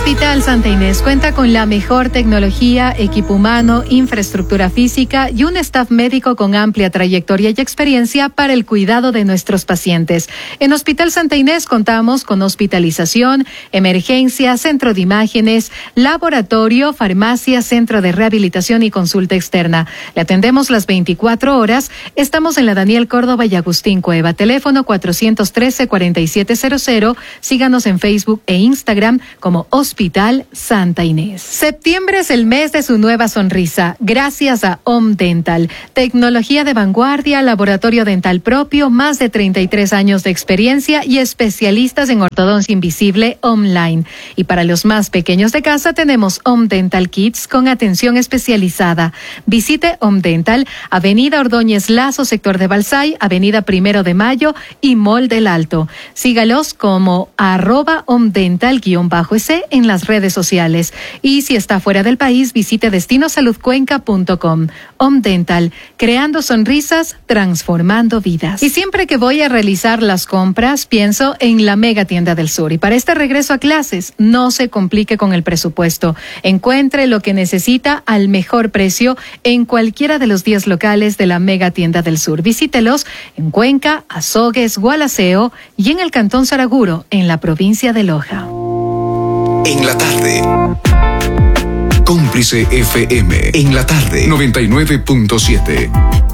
Hospital Santa Inés cuenta con la mejor tecnología, equipo humano, infraestructura física y un staff médico con amplia trayectoria y experiencia para el cuidado de nuestros pacientes. En Hospital Santa Inés contamos con hospitalización, emergencia, centro de imágenes, laboratorio, farmacia, centro de rehabilitación y consulta externa. Le atendemos las 24 horas. Estamos en la Daniel Córdoba y Agustín Cueva. Teléfono 413-4700. Síganos en Facebook e Instagram como Hospital Santa Inés. Septiembre es el mes de su nueva sonrisa, gracias a Om Dental. Tecnología de vanguardia, laboratorio dental propio, más de 33 años de experiencia y especialistas en ortodoncia invisible online. Y para los más pequeños de casa tenemos Om Dental Kids con atención especializada. Visite Om Dental, Avenida Ordóñez Lazo, sector de Balsay, Avenida 1 de Mayo y Mall del Alto. Sígalos como @omdental_es en las redes sociales. Y si está fuera del país, visite destinosaludcuenca.com. Om Dental, creando sonrisas, transformando vidas. Y siempre que voy a realizar las compras, pienso en la Mega Tienda del Sur. Y para este regreso a clases, no se complique con el presupuesto. Encuentre lo que necesita al mejor precio en cualquiera de los 10 locales de la Mega Tienda del Sur. Visítelos en Cuenca, Azogues, Gualaceo y en el Cantón Saraguro, en la provincia de Loja. En la tarde. Cómplice FM. En la tarde. 99.7.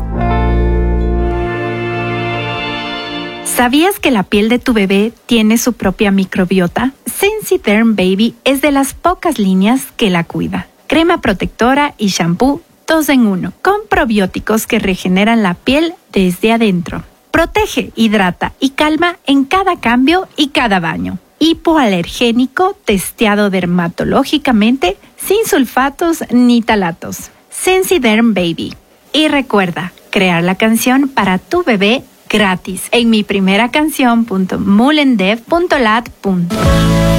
¿Sabías que la piel de tu bebé tiene su propia microbiota? Sensiderm Baby es de las pocas líneas que la cuida. Crema protectora y shampoo 2 en 1, con probióticos que regeneran la piel desde adentro. Protege, hidrata y calma en cada cambio y cada baño. Hipoalergénico testeado dermatológicamente sin sulfatos ni talatos. Sensiderm Baby. Y recuerda, crear la canción para tu bebé gratis en miprimeracanción.mulendev.lat.